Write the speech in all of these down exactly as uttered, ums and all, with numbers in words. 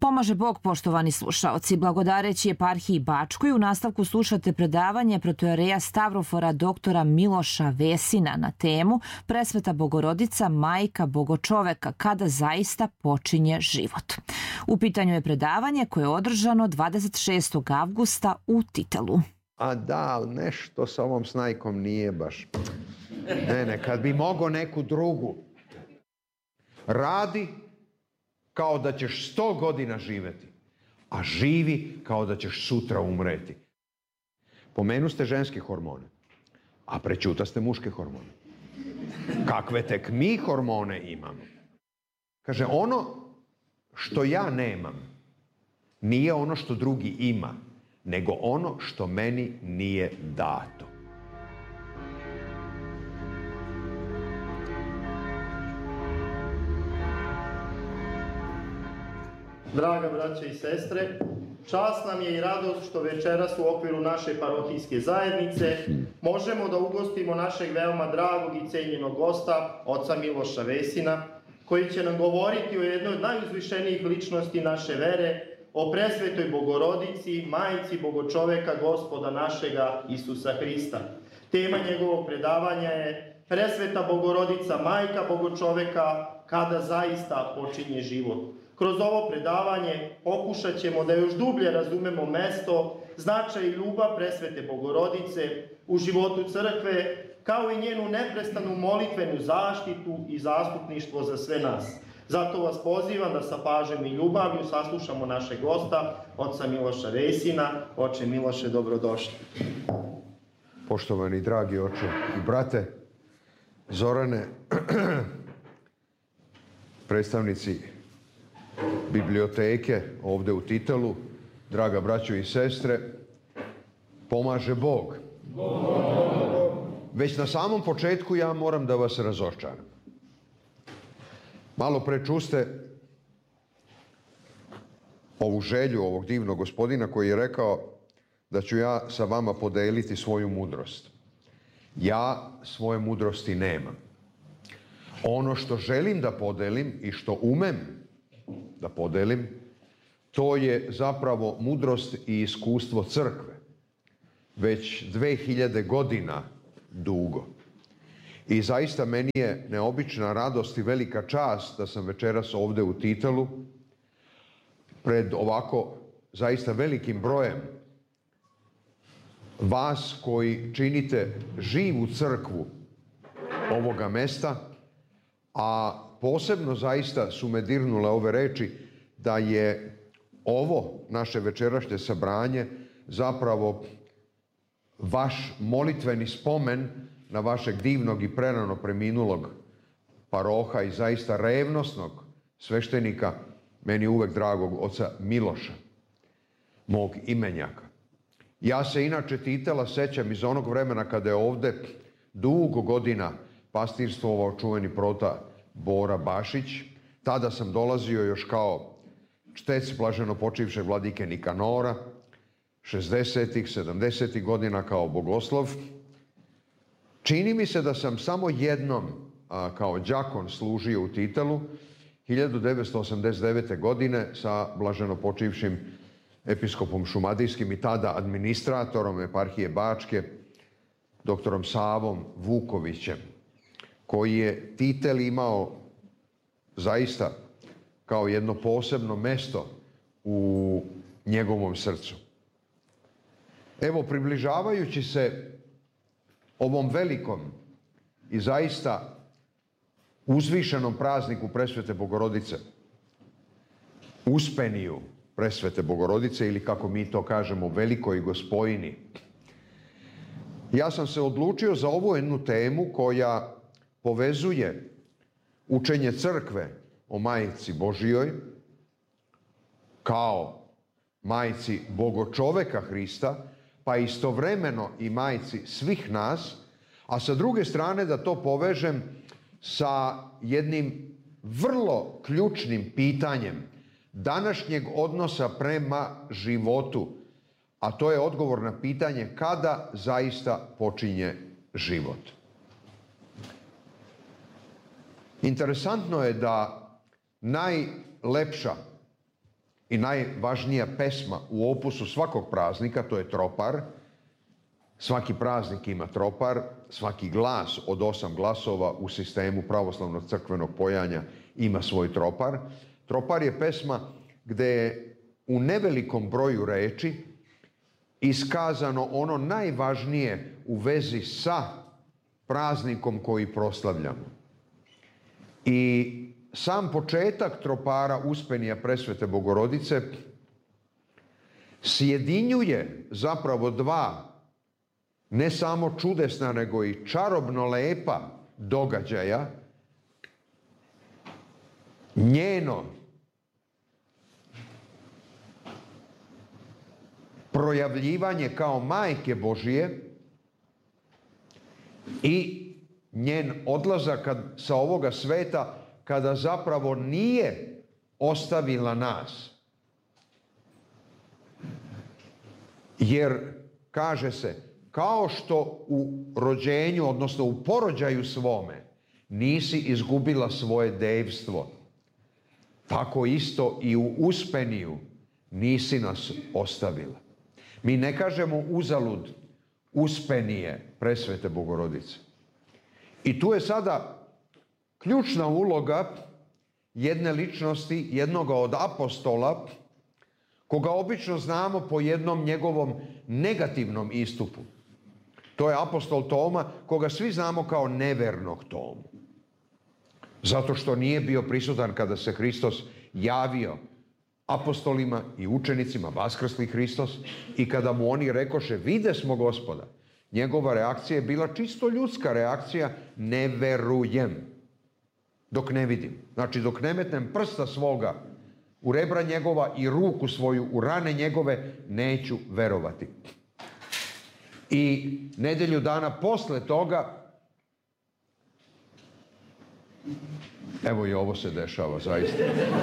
Pomaže Bog, poštovani slušaoci. Blagodareći eparhiji Bačkoj, u nastavku slušate predavanje protojereja Stavrofora doktora Miloša Vesina na temu Presveta Bogorodica, majka Bogočoveka, kada zaista počinje život. U pitanju je predavanje koje je održano dvadeset šestog avgusta u Titelu. A da, nešto sa ovom snajkom nije baš. Ne, ne, kad bi mogao neku drugu. Radi kao da ćeš sto godina živeti, a živi kao da ćeš sutra umreti. Pomenu ste ženske hormone, a prećuta ste muške hormone. Kakve tek mi hormone imamo? Kaže, ono što ja nemam nije ono što drugi ima, nego ono što meni nije dato. Draga braća i sestre, čast nam je i radost što večeras u okviru naše parohijske zajednice možemo da ugostimo našeg veoma dragog i cenjenog gosta, oca Miloša Vesina, koji će nam govoriti o jednoj od najuzvišenijih ličnosti naše vere, o presvetoj Bogorodici, majci Bogočoveka, Gospoda našega Isusa Hrista. Tema njegovog predavanja je Presveta Bogorodica, majka Bogočoveka, kada zaista počinje život. Kroz ovo predavanje pokušat ćemo da još dublje razumemo mesto, značaj i ljubav presvete Bogorodice u životu crkve, kao i njenu neprestanu molitvenu zaštitu i zastupništvo za sve nas. Zato vas pozivam da sa pažnjom i ljubavlju saslušamo našeg gosta, oca Miloša Vesina. Oče Miloše, dobrodošli. Poštovani dragi oče i brate, Zorane, predstavnici biblioteke ovde u Titelu, draga braćo i sestre, pomaže Bog. Već na samom početku ja moram da vas razočaram. Malo pre čuste ovu želju ovog divnog gospodina koji je rekao da ću ja sa vama podeliti svoju mudrost. Ja svoje mudrosti nemam. Ono što želim da podelim i što umem da podelim, to je zapravo mudrost i iskustvo crkve. Već dve hiljade godina dugo. I zaista meni je neobična radost i velika čast da sam večeras ovde u Titelu pred ovako zaista velikim brojem vas koji činite živu crkvu ovoga mesta, a posebno zaista su me dirnule ove reči da je ovo naše večerašnje sabranje zapravo vaš molitveni spomen na vašeg divnog i prerano preminulog paroha i zaista revnosnog sveštenika, meni uvek dragog oca Miloša, mog imenjaka. Ja se inače Titela sećam iz onog vremena kada je ovde dugo godina pastirstvovao čuveni prota Bora Bašić. Tada sam dolazio još kao čtec blaženo počivšeg vladike Nikanora, šezdesetih, sedamdesetih godina kao bogoslov. Čini mi se da sam samo jednom a, kao đakon služio u Titelu hiljadu devetsto osamdeset devete. godine sa blaženo počivšim episkopom šumadijskim i tada administratorom eparhije Bačke, doktorom Savom Vukovićem, koji je Titel imao zaista kao jedno posebno mesto u njegovom srcu. Evo, približavajući se ovom velikom i zaista uzvišenom prazniku Presvete Bogorodice, Uspeniju Presvete Bogorodice, ili kako mi to kažemo, Velikoj Gospojini, ja sam se odlučio za ovu jednu temu koja povezuje učenje crkve o Majci Božijoj kao majci Bogočoveka Hrista, pa istovremeno i majci svih nas, a sa druge strane da to povežem sa jednim vrlo ključnim pitanjem današnjeg odnosa prema životu, a to je odgovor na pitanje kada zaista počinje život. Interesantno je da najlepša i najvažnija pesma u opusu svakog praznika, to je tropar. Svaki praznik ima tropar, svaki glas od osam glasova u sistemu pravoslavnog crkvenog pojanja ima svoj tropar. Tropar je pesma gde je u nevelikom broju reči iskazano ono najvažnije u vezi sa praznikom koji proslavljamo. I sam početak tropara Uspenija Presvete Bogorodice sjedinjuje zapravo dva ne samo čudesna, nego i čarobno lepa događaja. Njeno projavljivanje kao Majke Božije i njen odlazak sa ovoga sveta kada zapravo nije ostavila nas. Jer, kaže se, kao što u rođenju, odnosno u porođaju svome, nisi izgubila svoje devstvo, tako isto i u Uspeniju nisi nas ostavila. Mi ne kažemo uzalud Uspenije Presvete Bogorodice. I tu je sada ključna uloga jedne ličnosti, jednoga od apostola, koga obično znamo po jednom njegovom negativnom istupu. To je apostol Toma, koga svi znamo kao nevernog Tomu. Zato što nije bio prisutan kada se Hristos javio apostolima i učenicima, vaskrsli Hristos, i kada mu oni rekoše, vide smo Gospoda, njegova reakcija je bila čisto ljudska reakcija, ne verujem, dok ne vidim. Znači, dok ne metnem prsta svoga u rebra njegova i ruku svoju u rane njegove, neću verovati. I nedelju dana posle toga, evo i ovo se dešava, zaista.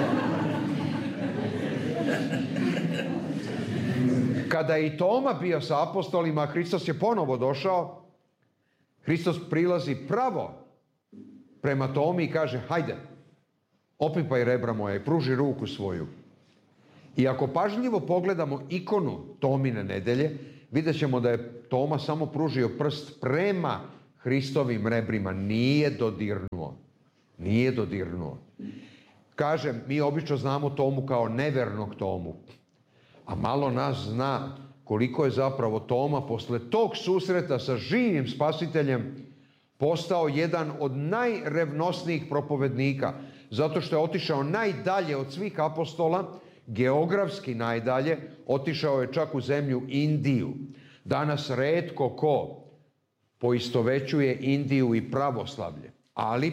Kada je i Toma bio sa apostolima, Hristos je ponovo došao, Hristos prilazi pravo prema Tomi i kaže, hajde, opipaj rebra moja i pruži ruku svoju. I ako pažljivo pogledamo ikonu Tomine nedelje, vidjet ćemo da je Toma samo pružio prst prema Hristovim rebrima, nije dodirnuo. Nije dodirnuo. Kažem, mi obično znamo Tomu kao nevernog Tomu, a malo nas zna koliko je zapravo Toma posle tog susreta sa živim Spasiteljem postao jedan od najrevnosnijih propovednika, zato što je otišao najdalje od svih apostola, geografski najdalje, otišao je čak u zemlju Indiju. Danas retko ko poistovećuje Indiju i pravoslavlje, ali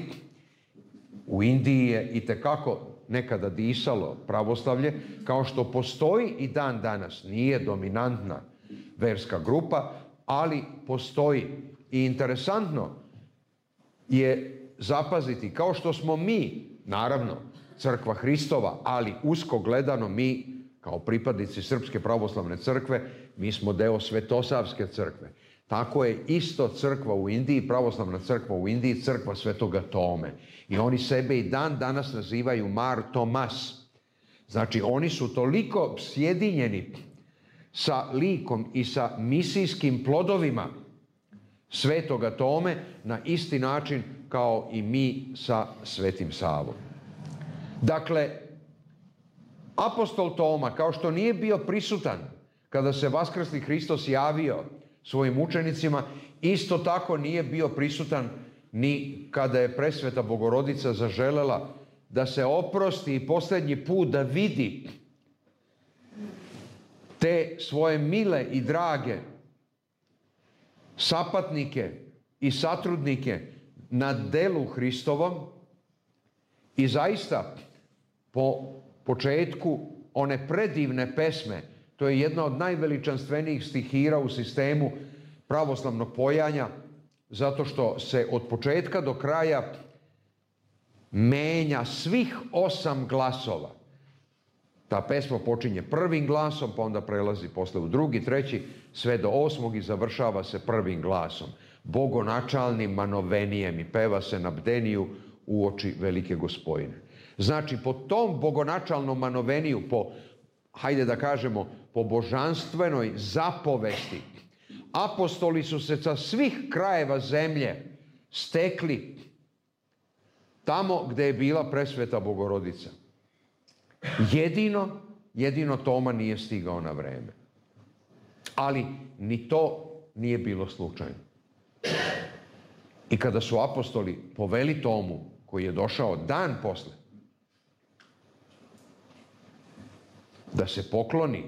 u Indiji je itekako nekada disalo pravoslavlje, kao što postoji i dan danas. Nije dominantna verska grupa, ali postoji. I interesantno je zapaziti, kao što smo mi, naravno, crkva Hristova, ali usko gledano mi, kao pripadnici Srpske pravoslavne crkve, mi smo deo Svetosavske crkve. Tako je isto crkva u Indiji, pravoslavna crkva u Indiji, crkva Svetoga Tome. I oni sebe i dan danas nazivaju Mar Tomas. Znači, oni su toliko sjedinjeni sa likom i sa misijskim plodovima Svetoga Tome na isti način kao i mi sa Svetim Savom. Dakle, apostol Toma, kao što nije bio prisutan kada se vaskrsli Hristos javio svojim učenicima, isto tako nije bio prisutan ni kada je Presveta Bogorodica zaželela da se oprosti i posljednji put da vidi te svoje mile i drage sapatnike i satrudnike na delu Hristovom. I zaista, po početku one predivne pesme, to je jedna od najveličanstvenijih stihira u sistemu pravoslavnog pojanja, zato što se od početka do kraja menja svih osam glasova. Ta pesma počinje prvim glasom, pa onda prelazi posle u drugi, treći, sve do osmog i završava se prvim glasom. Bogonačalnim manovenijem i peva se na bdeniju u oči velike Gospojine. Znači, po tom bogonačalnom manoveniju, po hajde da kažemo, po božanstvenoj zapovesti, apostoli su se sa svih krajeva zemlje stekli tamo gde je bila presveta Bogorodica. Jedino, jedino Toma nije stigao na vreme. Ali ni to nije bilo slučajno. I kada su apostoli poveli Tomu, koji je došao dan posle, da se pokloni,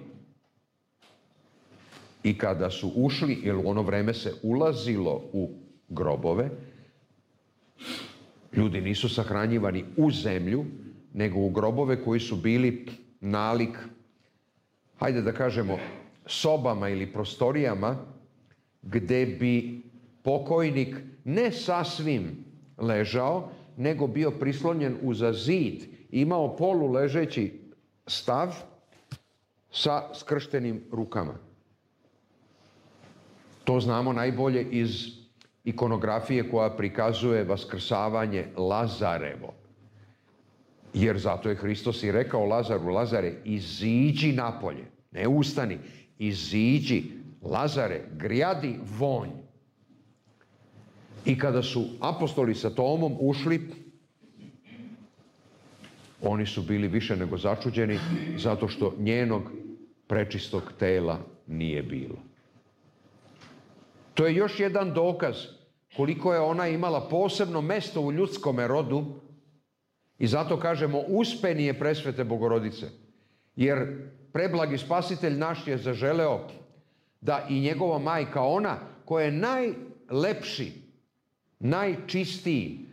i kada su ušli, jer u ono vreme se ulazilo u grobove, ljudi nisu sahranjivani u zemlju, nego u grobove koji su bili nalik, hajde da kažemo, sobama ili prostorijama gde bi pokojnik ne sasvim ležao, nego bio prislonjen uza zid, imao poluležeći stav sa skrštenim rukama. To znamo najbolje iz ikonografije koja prikazuje vaskrsavanje Lazarevo. Jer zato je Hristos i rekao Lazaru, Lazare, iziđi napolje, ne ustani, iziđi, Lazare, grijadi vonj. I kada su apostoli sa Tomom ušli, oni su bili više nego začuđeni zato što njenog prečistog tela nije bilo. To je još jedan dokaz koliko je ona imala posebno mesto u ljudskome rodu i zato kažemo uspenije presvete Bogorodice. Jer preblagi Spasitelj naš je zaželeo da i njegova majka, ona koja je najlepši, najčistiji,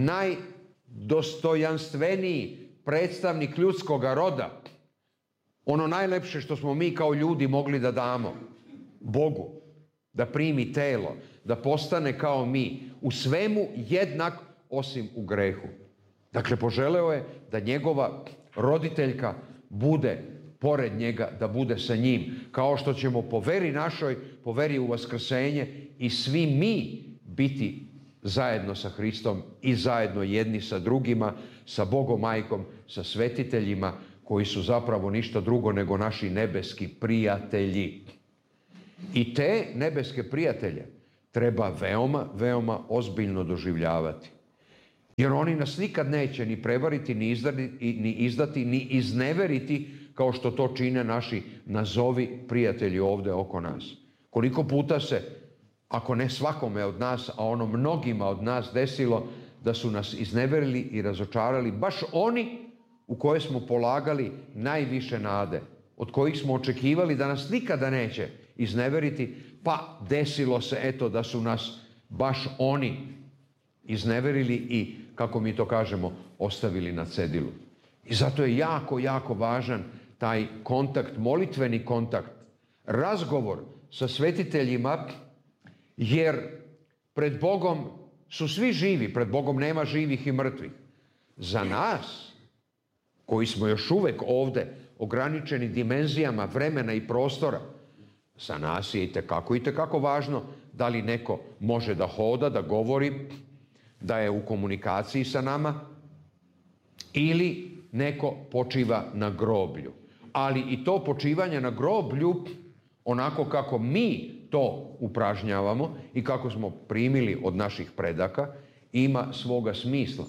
najdostojanstveniji predstavnik ljudskoga roda, ono najlepše što smo mi kao ljudi mogli da damo Bogu, da primi telo, da postane kao mi, u svemu jednak osim u grehu. Dakle, poželeo je da njegova roditeljka bude pored njega, da bude sa njim, kao što ćemo po veri našoj, po veri u vaskrsenje i svi mi biti zajedno sa Hristom i zajedno jedni sa drugima, sa Bogom majkom, sa svetiteljima koji su zapravo ništa drugo nego naši nebeski prijatelji. I te nebeske prijatelje treba veoma, veoma ozbiljno doživljavati. Jer oni nas nikad neće ni prevariti, ni izdati, ni, izdati, ni izneveriti kao što to čine naši nazovi prijatelji ovde oko nas. Koliko puta se, ako ne svakome od nas, a ono mnogima od nas desilo, da su nas izneverili i razočarali baš oni u koje smo polagali najviše nade, od kojih smo očekivali da nas nikada neće izneveriti, pa desilo se eto da su nas baš oni izneverili i, kako mi to kažemo, ostavili na cedilu. I zato je jako, jako važan taj kontakt, molitveni kontakt, razgovor sa svetiteljima, jer pred Bogom su svi živi, pred Bogom nema živih i mrtvih. Za nas, koji smo još uvek ovde, ograničeni dimenzijama vremena i prostora, za nas je i tekako, i tekako važno da li neko može da hoda, da govori, da je u komunikaciji sa nama, ili neko počiva na groblju. Ali i to počivanje na groblju, onako kako mi to upražnjavamo i kako smo primili od naših predaka, ima svoga smisla.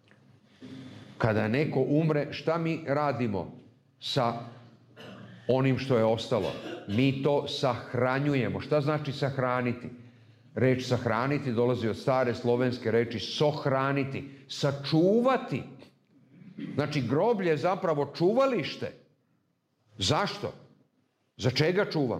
Kada neko umre, šta mi radimo sa onim što je ostalo? Mi to sahranjujemo. Šta znači sahraniti? Reč sahraniti dolazi od stare slovenske reči sohraniti, sačuvati. Znači, groblje je zapravo čuvalište. Zašto? Za čega čuvam?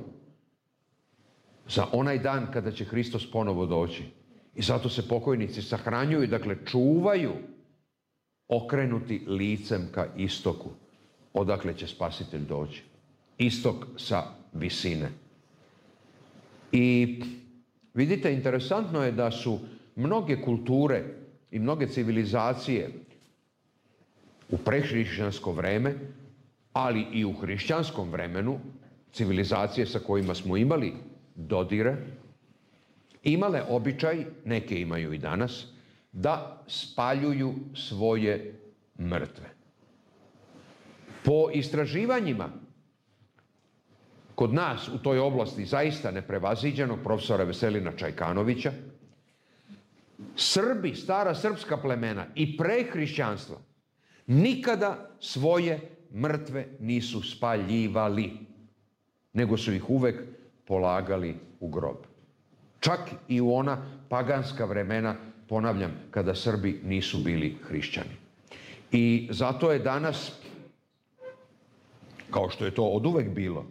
Za onaj dan kada će Hristos ponovo doći. I zato se pokojnici sahranjuju, dakle čuvaju, okrenuti licem ka istoku, odakle će Spasitelj doći. Istok sa visine. I vidite, interesantno je da su mnoge kulture i mnoge civilizacije u prehrišćansko vreme, ali i u hrišćanskom vremenu, civilizacije sa kojima smo imali dodire, imale običaj, neke imaju i danas, da spaljuju svoje mrtve. Po istraživanjima kod nas u toj oblasti zaista neprevaziđenog profesora Veselina Čajkanovića, Srbi, stara srpska plemena i pre hrišćanstva nikada svoje mrtve nisu spaljivali, nego su ih uvek polagali u grob. Čak i u ona paganska vremena, ponavljam, kada Srbi nisu bili hrišćani. I zato je danas, kao što je to oduvek bilo,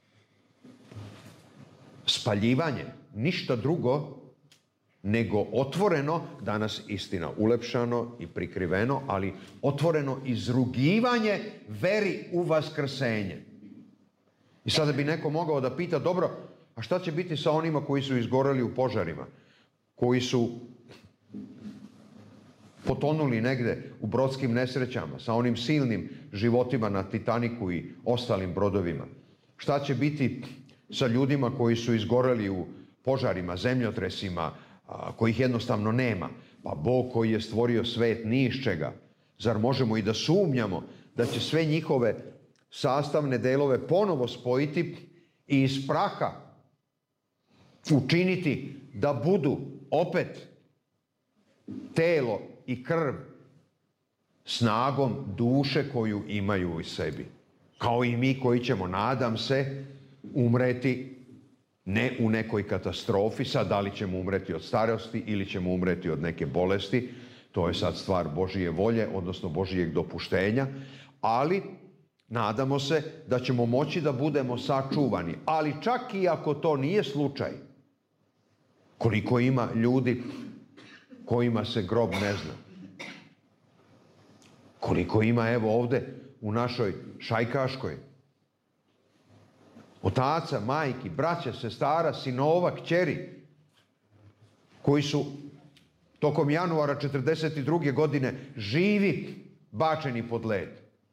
spaljivanje ništa drugo nego otvoreno, danas istina ulepšano i prikriveno, ali otvoreno izrugivanje veri u vaskrsenje. I sada bi neko mogao da pita, dobro, a šta će biti sa onima koji su izgoreli u požarima, koji su potonuli negde u brodskim nesrećama, sa onim silnim životima na Titaniku i ostalim brodovima? Šta će biti sa ljudima koji su izgoreli u požarima, zemljotresima, kojih jednostavno nema? Pa Bog koji je stvorio svet ni iz čega, zar možemo i da sumnjamo da će sve njihove sastavne delove ponovo spojiti i iz praha učiniti da budu opet telo i krv snagom duše koju imaju u sebi? Kao i mi koji ćemo, nadam se, umreti ne u nekoj katastrofi, sad da li ćemo umreti od starosti ili ćemo umreti od neke bolesti, to je sad stvar Božije volje, odnosno Božijeg dopuštenja, ali nadamo se da ćemo moći da budemo sačuvani. Ali čak i ako to nije slučaj, koliko ima ljudi kojima se grob ne zna? Koliko ima, evo ovde, u našoj Šajkaškoj, otaca, majki, braća, sestara, sinova, kćeri, koji su tokom januara četrdeset druge godine živi bačeni pod led.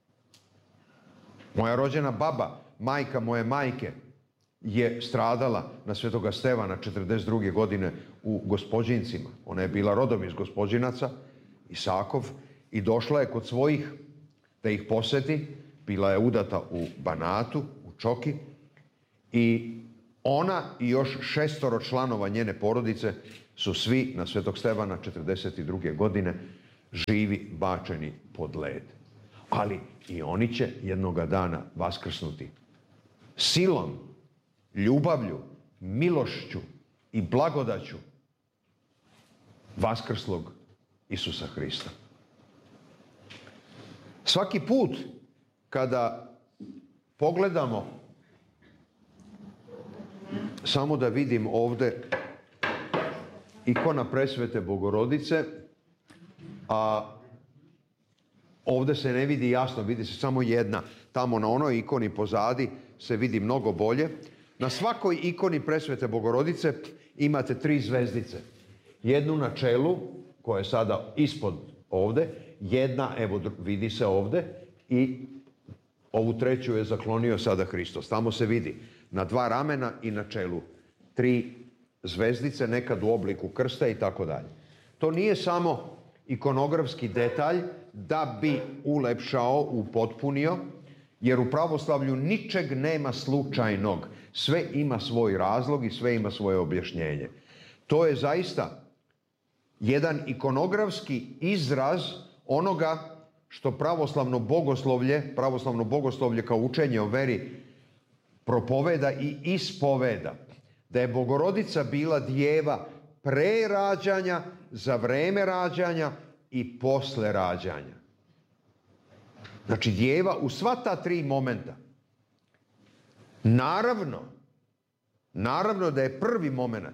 Moja rođena baba, majka moje majke, je stradala na Svetoga Stevana četrdeset druge godine u Gospođincima. Ona je bila rodom iz Gospođinaca, Isakov, i došla je kod svojih da ih poseti. Bila je udata u Banatu, u Čoki, i ona i još šestoro članova njene porodice su svi na Svetog Stevana četrdeset druge godine živi bačeni pod led. Ali i oni će jednoga dana vaskrsnuti silom, ljubavlju, milošću i blagodaću vaskrslog Isusa Hrista. Svaki put kada pogledamo, samo da vidim ovde ikona Presvete Bogorodice, a ovde se ne vidi jasno, vidi se samo jedna. Tamo na onoj ikoni pozadi se vidi mnogo bolje. Na svakoj ikoni Presvete Bogorodice imate tri zvezdice. Jednu na čelu, koja je sada ispod ovde, jedna, evo vidi se ovde, i ovu treću je zaklonio sada Hristos. Tamo se vidi na dva ramena i na čelu tri zvezdice, nekad u obliku krsta i tako dalje. To nije samo ikonografski detalj da bi ulepšao, upotpunio, jer u pravoslavlju ničeg nema slučajnog. Sve ima svoj razlog i sve ima svoje objašnjenje. To je zaista jedan ikonografski izraz onoga što pravoslavno bogoslovlje, pravoslavno bogoslovlje kao učenje o veri propoveda i ispoveda. Da je Bogorodica bila djeva pre rađanja, za vreme rađanja i posle rađanja. Znači djeva u sva ta tri momenta. Naravno, naravno da je prvi moment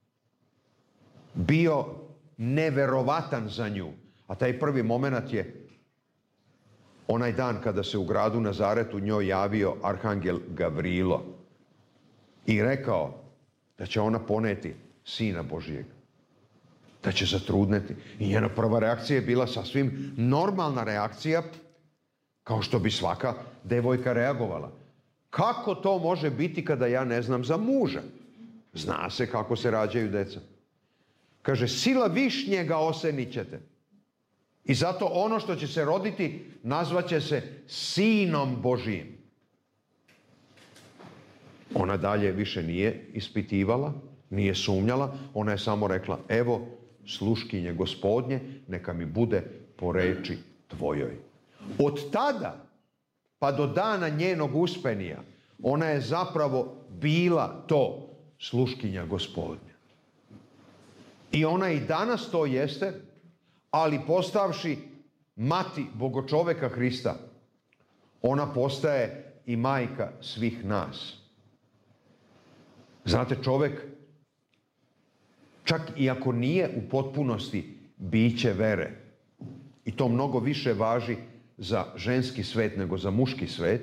bio neverovatan za nju. A taj prvi moment je onaj dan kada se u gradu Nazaretu njoj javio arhangel Gavrilo i rekao da će ona poneti Sina Božijeg, da će zatrudneti. I njena prva reakcija je bila sasvim normalna reakcija, kao što bi svaka devojka reagovala. Kako to može biti kada ja ne znam za muža? Zna se kako se rađaju deca. Kaže, sila višnjega osenit ćete. I zato ono što će se roditi nazvaće se Sinom Božijim. Ona dalje više nije ispitivala, nije sumnjala, ona je samo rekla, evo, sluškinje Gospodnje, neka mi bude po reči tvojoj. Od tada pa do dana njenog uspenija, ona je zapravo bila to sluškinja Gospodnja. I ona i danas to jeste, ali postavši mati bogočoveka Hrista, ona postaje i majka svih nas. Znate, čovek, čak i ako nije u potpunosti biće vere, i to mnogo više važi za ženski svet nego za muški svet,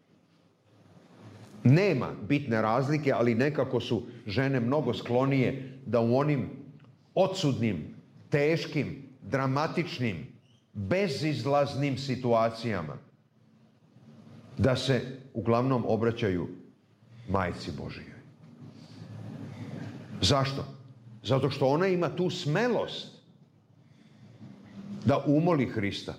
nema bitne razlike, ali nekako su žene mnogo sklonije da u onim odsudnim, teškim, dramatičnim, bezizlaznim situacijama da se uglavnom obraćaju Majci Božijoj. Zašto? Zato što ona ima tu smelost da umoli Hrista.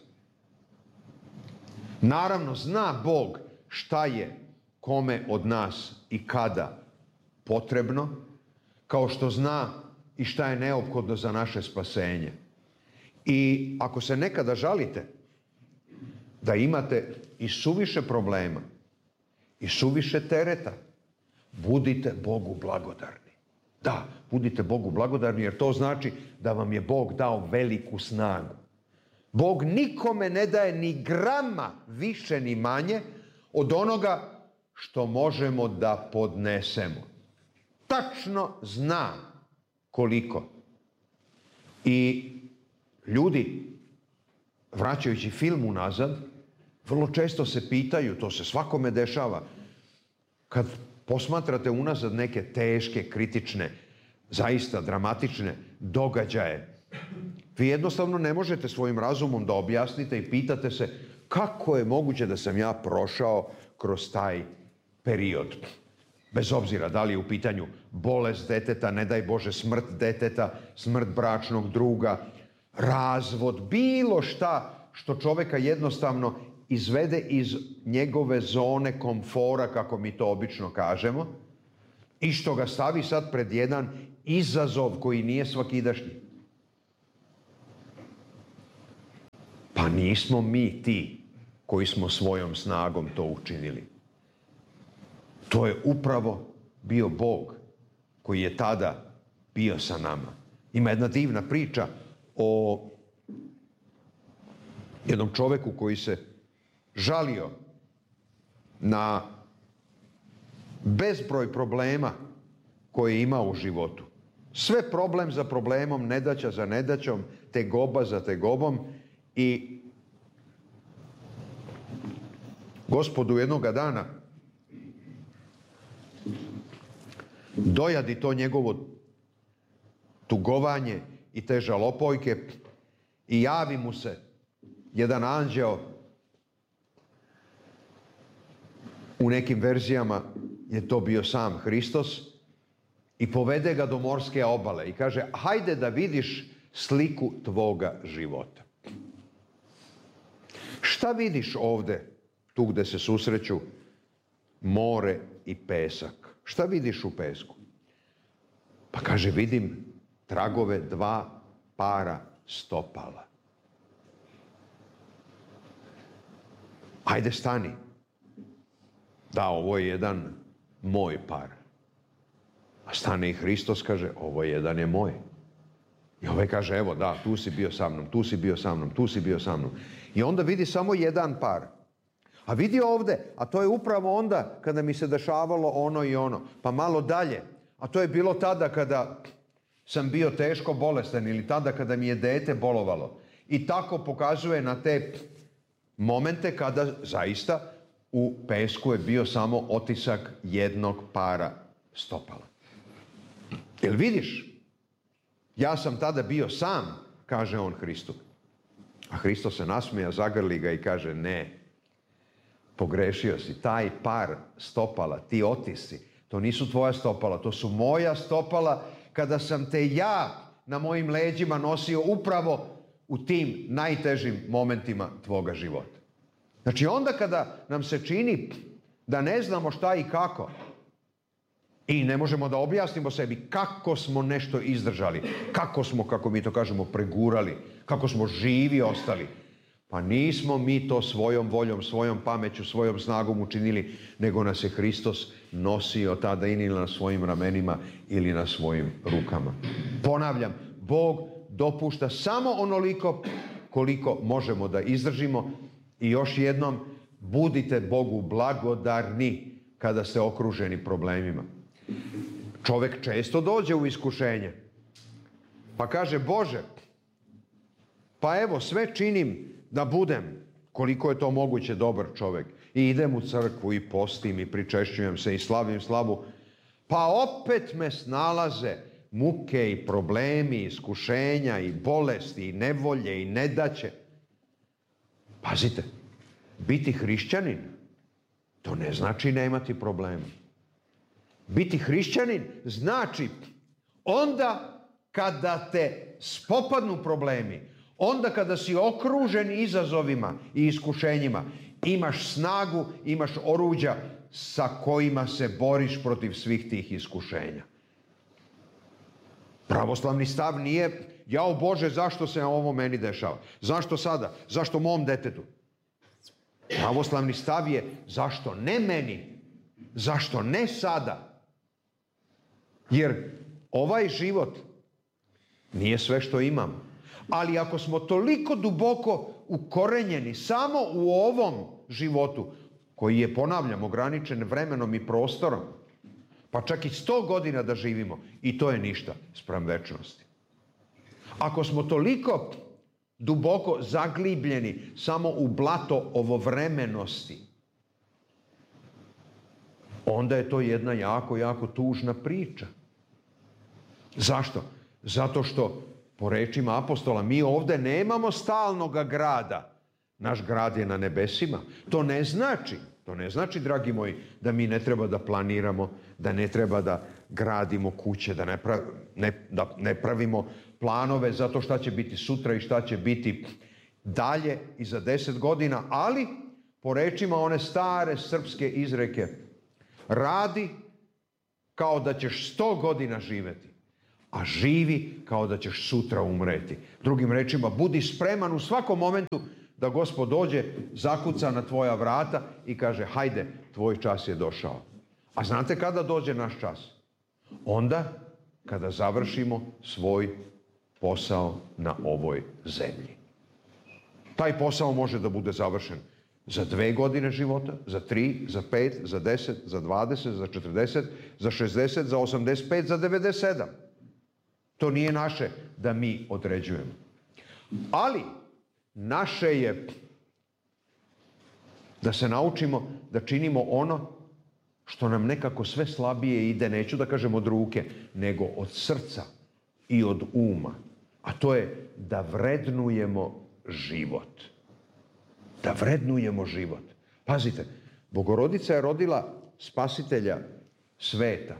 Naravno, zna Bog šta je kome od nas i kada potrebno, kao što zna i šta je neophodno za naše spasenje. I ako se nekada žalite da imate i suviše problema i suviše tereta, budite Bogu blagodarni. Da, budite Bogu blagodarni, jer to znači da vam je Bog dao veliku snagu. Bog nikome ne daje ni grama više ni manje od onoga što možemo da podnesemo. Tačno zna koliko. I ljudi, vraćajući film unazad, vrlo često se pitaju, to se svakome dešava, kad posmatrate unazad neke teške, kritične, zaista dramatične događaje, vi jednostavno ne možete svojim razumom da objasnite i pitate se kako je moguće da sam ja prošao kroz taj period. Bez obzira da li je u pitanju bolest deteta, ne daj Bože smrt deteta, smrt bračnog druga, razvod, bilo šta što čoveka jednostavno izvede iz njegove zone komfora, kako mi to obično kažemo, i što ga stavi sad pred jedan izazov koji nije svakidašnji. Pa nismo mi ti koji smo svojom snagom to učinili. To je upravo bio Bog koji je tada bio sa nama. Ima jedna divna priča o jednom čoveku koji se žalio na bezbroj problema koje je imao u životu. Sve problem za problemom, nedaća za nedaćom, tegoba za tegobom, i Gospodu jednoga dana dojadi to njegovo tugovanje i te žalopojke i javi mu se jedan anđeo, u nekim verzijama je to bio sam Hristos, i povede ga do morske obale i kaže, hajde da vidiš sliku tvoga života. Šta vidiš ovde, tu gde se susreću more i pesak? Šta vidiš u pesku? Pa kaže, vidim tragove dva para stopala. Ajde, stani. Da, ovo je jedan moj par. A stane i Hristos, kaže, ovo jedan je moj. I ovaj kaže, evo da, tu si bio sa mnom, tu si bio sa mnom, tu si bio sa mnom. I onda vidi samo jedan par. A vidi ovde, a to je upravo onda kada mi se dešavalo ono i ono. Pa malo dalje, a to je bilo tada kada sam bio teško bolestan ili tada kada mi je dete bolovalo. I tako pokazuje na te momente kada zaista u pesku je bio samo otisak jednog para stopala. Jel vidiš? Ja sam tada bio sam, kaže on Hristu. A Hristo se nasmija, zagrli ga i kaže, ne, pogrešio si, taj par stopala, ti otisci, to nisu tvoja stopala, to su moja stopala kada sam te ja na mojim leđima nosio upravo u tim najtežim momentima tvoga života. Znači onda kada nam se čini da ne znamo šta i kako, I ne možemo da objasnimo sebi kako smo nešto izdržali, kako smo, kako mi to kažemo, pregurali, kako smo živi ostali. Pa nismo mi to svojom voljom, svojom pameću, svojom snagom učinili, nego nas je Hristos nosio tada ili na svojim ramenima ili na svojim rukama. Ponavljam, Bog dopušta samo onoliko koliko možemo da izdržimo i još jednom, budite Bogu blagodarni kada ste okruženi problemima. Čovjek često dođe u iskušenje, pa kaže, Bože, pa evo sve činim da budem, koliko je to moguće, dobar čovjek. I idem u crkvu i postim i pričešćujem se i slavim slavu, pa opet me snalaze muke i problemi, iskušenja i bolesti i nevolje i nedaće. Pazite, biti hrišćanin, to ne znači nemati problema. Biti hrišćanin znači onda kada te spopadnu problemi, onda kada si okružen izazovima i iskušenjima, imaš snagu, imaš oruđa sa kojima se boriš protiv svih tih iskušenja. Pravoslavni stav nije, jao Bože, zašto se ovo meni dešava? Zašto sada? Zašto mom detetu? Pravoslavni stav je, zašto ne meni? Zašto ne sada? Jer ovaj život nije sve što imamo. Ali ako smo toliko duboko ukorenjeni samo u ovom životu, koji je, ponavljam, ograničen vremenom i prostorom, pa čak i sto godina da živimo, i to je ništa spram večnosti. Ako smo toliko duboko zaglibljeni samo u blato ovovremenosti, onda je to jedna jako, jako tužna priča. Zašto? Zato što, po rečima apostola, mi ovdje nemamo stalnoga grada. Naš grad je na nebesima. To ne znači, to ne znači, dragi moji, da mi ne treba da planiramo, da ne treba da gradimo kuće, da ne, prav, ne, da ne pravimo planove za to šta će biti sutra i šta će biti dalje i za deset godina, ali po rečima one stare srpske izreke, radi kao da ćeš sto godina živeti, a živi kao da ćeš sutra umreti. Drugim rečima, budi spreman u svakom momentu da Gospod dođe, zakuca na tvoja vrata i kaže, hajde, tvoj čas je došao. A znate kada dođe naš čas? Onda kada završimo svoj posao na ovoj zemlji. Taj posao može da bude završen za dve godine života, za tri, za pet, za deset, za dvadeset, za četrdeset, za šezdeset, za osamdeset pet, za devedeset sedam. To nije naše da mi određujemo. Ali naše je da se naučimo da činimo ono što nam nekako sve slabije ide, neću da kažem od ruke, nego od srca i od uma. A to je da vrednujemo život. Da vrednujemo život. Pazite, Bogorodica je rodila spasitelja sveta.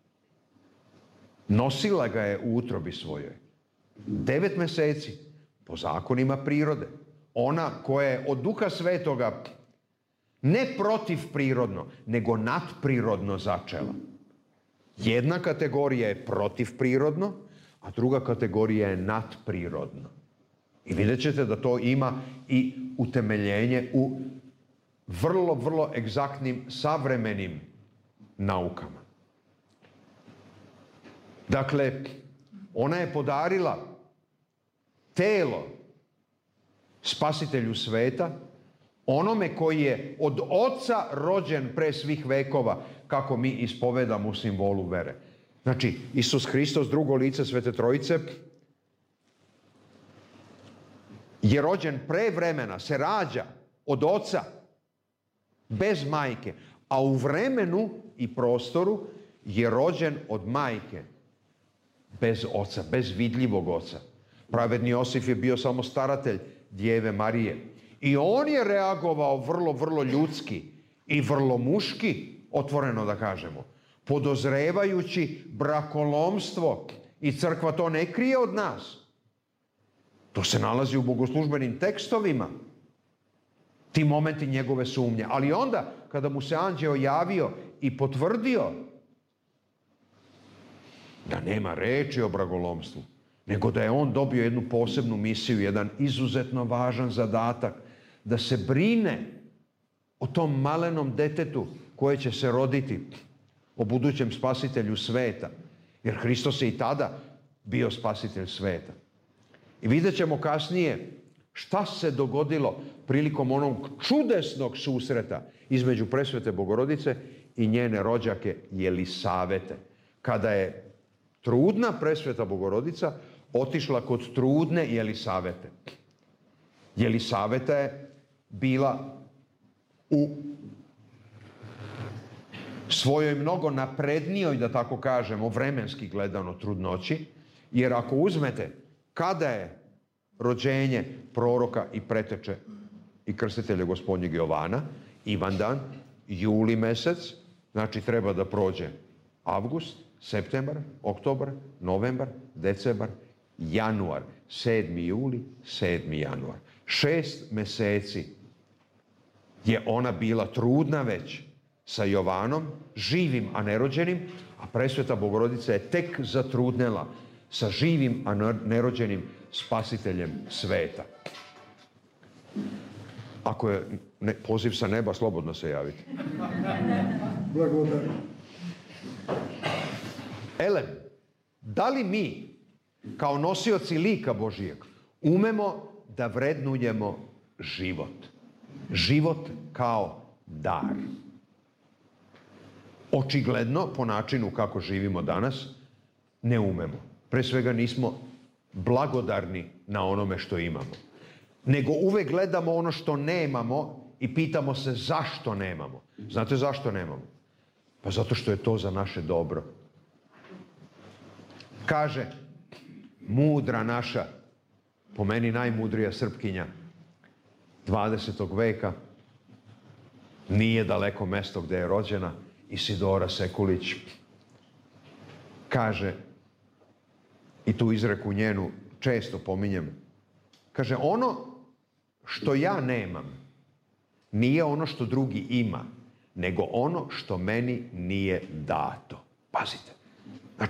Nosila ga je u utrobi svojoj. Devet meseci, po zakonima prirode. Ona koja je od Duha Svetoga ne protivprirodno, nego nadprirodno začela. Jedna kategorija je protivprirodno, a druga kategorija je nadprirodno. I vidjet ćete da to ima i utemeljenje u vrlo, vrlo egzaktnim savremenim naukama. Dakle, ona je podarila telo spasitelju sveta, onome koji je od Oca rođen pre svih vekova, kako mi ispovedamo u simbolu vere. Znači, Isus Hristos, drugo lice Svete Trojice, je rođen pre vremena, se rađa od Oca, bez majke, a u vremenu i prostoru je rođen od majke, bez Oca, bez vidljivog Oca. Pravedni Josif je bio samo staratelj Djeve Marije. I on je reagovao vrlo, vrlo ljudski i vrlo muški, otvoreno da kažemo, podozrevajući brakolomstvo, i crkva to ne krije od nas. To se nalazi u bogoslužbenim tekstovima, ti momenti njegove sumnje. Ali onda, kada mu se anđeo javio i potvrdio da nema reči o bragolomstvu, nego da je on dobio jednu posebnu misiju, jedan izuzetno važan zadatak, da se brine o tom malenom detetu koje će se roditi, o budućem spasitelju sveta. Jer Hristos je i tada bio spasitelj sveta. I vidjet ćemo kasnije šta se dogodilo prilikom onog čudesnog susreta između presvete Bogorodice i njene rođake Jelisavete. Kada je trudna presveta Bogorodica otišla kod trudne Jelisavete. Jelisaveta je bila u svojoj mnogo naprednijoj, da tako kažemo, vremenski gledano trudnoći, jer ako uzmete kada je rođenje proroka i preteče i krstitelja Gospodnjeg Jovana, Ivandan, juli mesec, znači treba da prođe avgust, septembar, oktobar, novembar, decembar, januar, sedmi juli, sedmi januar. Šest meseci je ona bila trudna već sa Jovanom, živim, a nerođenim, a presveta Bogorodica je tek zatrudnela sa živim, a nerođenim spasiteljem sveta. Ako je ne, poziv sa neba, slobodno se javite. Blagodarim. Elem, da li mi, kao nosioci lika Božijeg, umemo da vrednujemo život? Život kao dar. Očigledno, po načinu kako živimo danas, ne umemo. Pre svega nismo blagodarni na onome što imamo. Nego uvek gledamo ono što nemamo i pitamo se zašto nemamo. Znate zašto nemamo? Pa zato što je to za naše dobro. Kaže mudra naša, po meni najmudrija Srpkinja dvadesetog veka, nije daleko mesto gde je rođena, Isidora Sekulić. Kaže, i tu izreku njenu često pominjem, kaže, ono što ja nemam nije ono što drugi ima, nego ono što meni nije dato. Pazite.